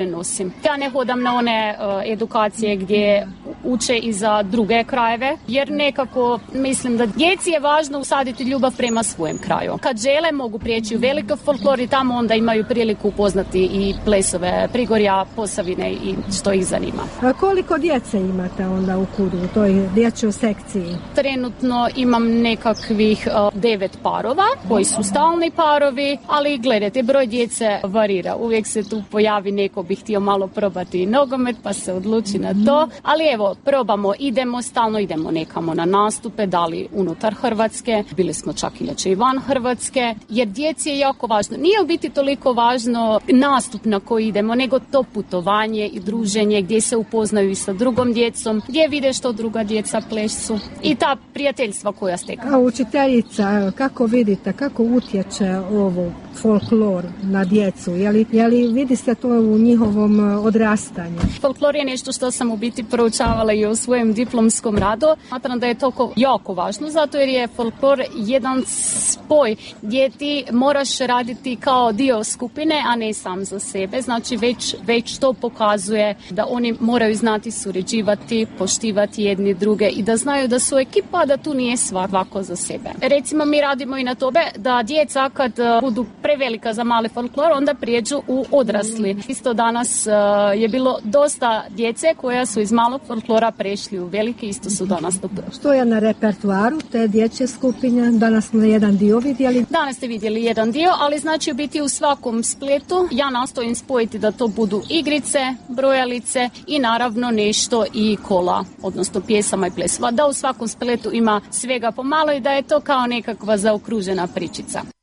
nosim. Ja ne hodam na one edukacije gdje uče i za druge krajeve, jer nekako mislim da djeci je važno usaditi ljubav prema svojem kraju. Kad žele, mogu prijeći u veliki folklor i tamo onda imaju priliku upoznati i plesove Prigorja, Posavine i što ih zanima. A koliko djece imate onda u KUD-u, u toj dječjoj sekciji? Trenutno imam nekakvih 9 parova koji su stalni parovi, ali gledajte, broj djece varira. Uvijek se tu pojavi neko bi htio malo probati nogomet pa se odluči na to, ali evo, probamo, stalno idemo nekamo na nastupe, da li unutar Hrvatske, bili smo čak inače i van Hrvatske, jer djeci je jako važno. Nije u biti toliko važno nastup na koji idemo, nego to putovanje i druženje gdje se upoznaju i sa drugom djecom, gdje vide što druga djeca plesu i ta prijateljstva koja steknu. A učiteljica, kako vidite, kako utječe ovo folklor na djecu? Je li vidite to u njihovom odrastanju? Folklor je nešto što sam u biti proučavala i u svojem diplomskom radu. Smatram da je to jako važno, zato jer je folklor jedan spoj gdje ti moraš raditi kao dio skupine, a ne sam za sebe. Znači već to pokazuje da oni moraju znati surađivati, poštivati jedni druge i da znaju da su ekipa, da tu nije svako za sebe. Recimo mi radimo i na tome da djeca kad budu prevelika za mali folklor, onda prijeđu u odrasli. Isto danas je bilo dosta djece koja su iz malog folklora prešli u veliki, isto su danas dobro. Što je na repertuaru te dječje skupine? Danas smo jedan dio vidjeli. Danas ste vidjeli jedan dio, ali znači u biti u svakom spletu ja nastojim spojiti da to budu igrice, brojalice i naravno nešto i kola, odnosno pjesama i plesova. Da u svakom spletu ima svega pomalo i da je to kao nekakva zaokružena pričica.